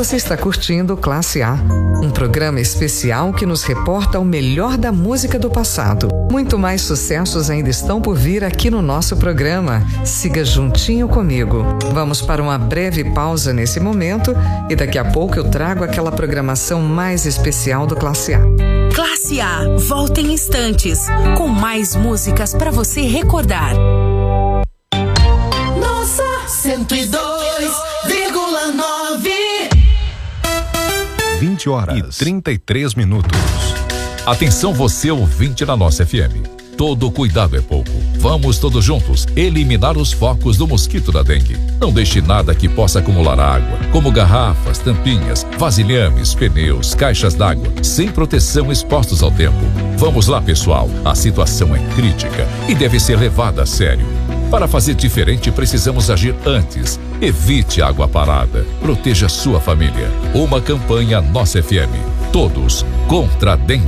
Você está curtindo Classe A, um programa especial que nos reporta o melhor da música do passado. Muito mais sucessos ainda estão por vir aqui no nosso programa. Siga juntinho comigo. Vamos para uma breve pausa nesse momento e daqui a pouco eu trago aquela programação mais especial do Classe A. Classe A, volta em instantes, com mais músicas para você recordar. Nossa 102,9 20h33. Atenção você ouvinte da nossa FM. Todo cuidado é pouco. Vamos todos juntos eliminar os focos do mosquito da dengue. Não deixe nada que possa acumular água, como garrafas, tampinhas, vasilhames, pneus, caixas d'água, sem proteção expostos ao tempo. Vamos lá, pessoal. A situação é crítica e deve ser levada a sério. Para fazer diferente, precisamos agir antes. Evite água parada. Proteja sua família. Uma campanha Nossa FM. Todos contra a dengue.